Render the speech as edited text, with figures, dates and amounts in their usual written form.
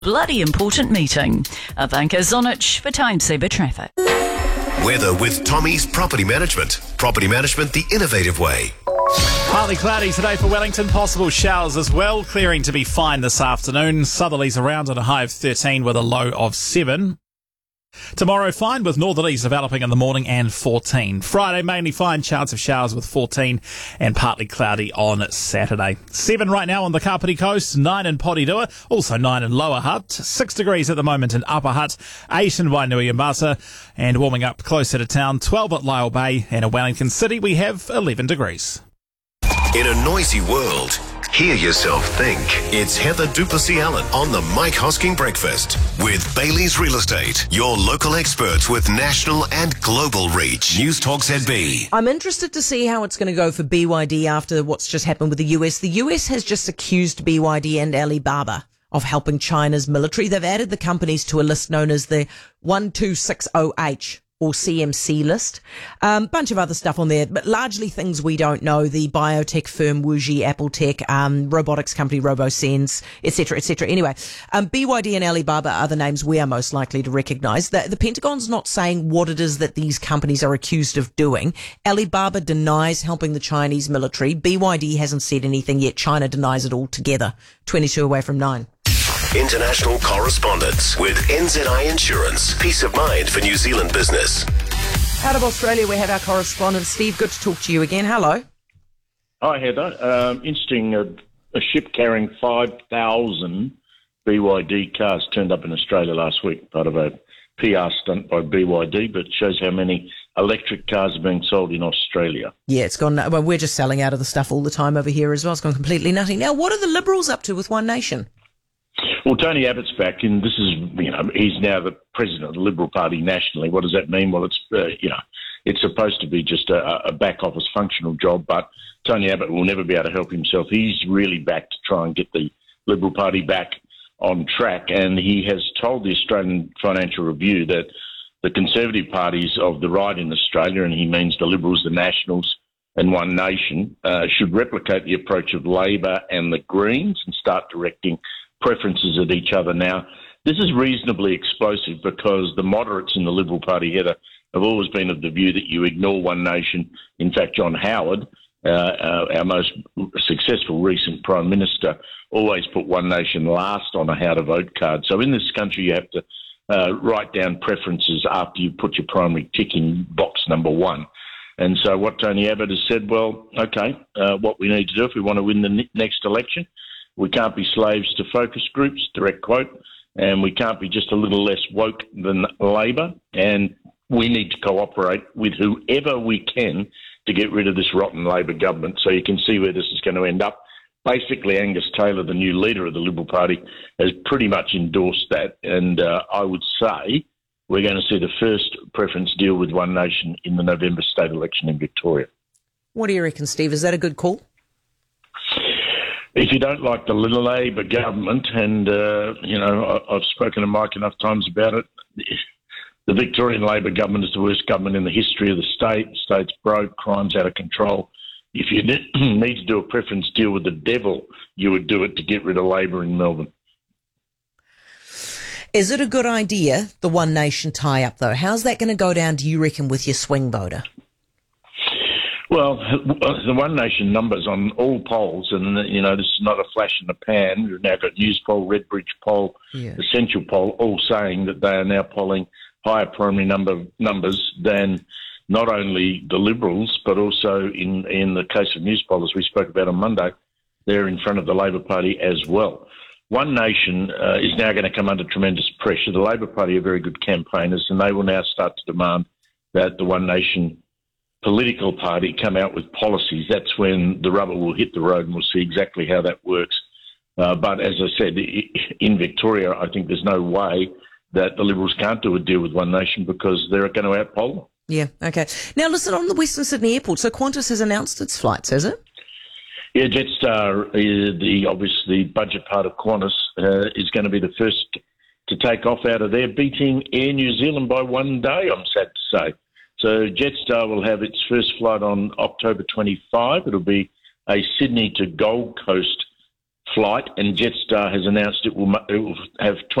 Bloody important meeting. Ivanka Zonic for Timesaver Traffic. Weather with Tommy's Property Management. Property management the innovative way. Partly cloudy today for Wellington. Possible showers as well. Clearing to be fine this afternoon. Southerlies around at a high of 13 with a low of 7. Tomorrow fine with northerlies developing in the morning and 14. Friday mainly fine, chance of showers with 14 and partly cloudy on Saturday. 7 right now on the Kapiti Coast, 9 in Porirua, also 9 in Lower Hutt, 6 degrees at the moment in Upper Hutt, 8 in Wainui and Basa, and warming up closer to town, 12 at Lyell Bay, and in Wellington City we have 11 degrees. In a noisy world, hear yourself think. It's Heather Duplessis-Allen on the Mike Hosking Breakfast with Bailey's Real Estate, your local experts with national and global reach. News Talk ZB. I'm interested to see how it's going to go for BYD after what's just happened with the US. The US has just accused BYD and Alibaba of helping China's military. They've added the companies to a list known as the 1260H. Or CMC list. Bunch of other stuff on there, but largely things we don't know. The biotech firm Wuxi, Apple Tech, robotics company RoboSense, etc., etc. Anyway, BYD and Alibaba are the names we are most likely to recognise. The Pentagon's not saying what it is that these companies are accused of doing. Alibaba denies helping the Chinese military. BYD hasn't said anything yet. China denies it altogether. 22 away from 9. International correspondence with NZI Insurance. Peace of mind for New Zealand business. Out of Australia, we have our correspondent, Steve. Good to talk to you again. Hello. Hi, Heather. Interesting, a ship carrying 5,000 BYD cars turned up in Australia last week, part of a PR stunt by BYD, but shows how many electric cars are being sold in Australia. Yeah, it's gone. Well, we're just selling out of the stuff all the time over here as well. It's gone completely nutty. Now, what are the Liberals up to with One Nation? Well, Tony Abbott's back, and this is, he's now the president of the Liberal Party nationally. What does that mean? Well, it's, it's supposed to be just a back office functional job, but Tony Abbott will never be able to help himself. He's really back to try and get the Liberal Party back on track, and he has told the Australian Financial Review that the Conservative parties of the right in Australia, and he means the Liberals, the Nationals, and One Nation, should replicate the approach of Labor and the Greens and start directing preferences at each other. Now, this is reasonably explosive because the moderates in the Liberal Party, Heather, have always been of the view that you ignore One Nation. In fact, John Howard, our most successful recent Prime Minister, always put One Nation last on a how to vote card. So in this country, you have to write down preferences after you put your primary tick in box number 1. And so what Tony Abbott has said, well, okay, what we need to do if we want to win the next election, we can't be slaves to focus groups, direct quote, and we can't be just a little less woke than Labor, and we need to cooperate with whoever we can to get rid of this rotten Labor government. So you can see where this is going to end up. Basically, Angus Taylor, the new leader of the Liberal Party, has pretty much endorsed that, and I would say we're going to see the first preference deal with One Nation in the November state election in Victoria. What do you reckon, Steve? Is that a good call? If you don't like the Labor government, and, I've spoken to Mike enough times about it, the Victorian Labor government is the worst government in the history of the state. The state's broke, crime's out of control. If you need to do a preference deal with the devil, you would do it to get rid of Labor in Melbourne. Is it a good idea, the One Nation tie-up, though? How's that going to go down, do you reckon, with your swing voter? Well, the One Nation numbers on all polls, and, this is not a flash in the pan. We've now got Newspoll, Redbridge Poll, Essential Poll, all saying that they are now polling higher primary numbers than not only the Liberals, but also in the case of Newspoll, as we spoke about on Monday, they're in front of the Labor Party as well. One Nation is now going to come under tremendous pressure. The Labor Party are very good campaigners, and they will now start to demand that the One Nation political party come out with policies. That's when the rubber will hit the road, and we'll see exactly how that works. But as I said, in Victoria, I think there's no way that the Liberals can't do a deal with One Nation because they're going to outpoll them. Yeah, okay. Now, listen, on the Western Sydney Airport, so Qantas has announced its flights, has it? Yeah, Jetstar, the budget part of Qantas, is going to be the first to take off out of there, beating Air New Zealand by 1 day, I'm sad to say. So Jetstar will have its first flight on October 25. It'll be a Sydney to Gold Coast flight, and Jetstar has announced it will have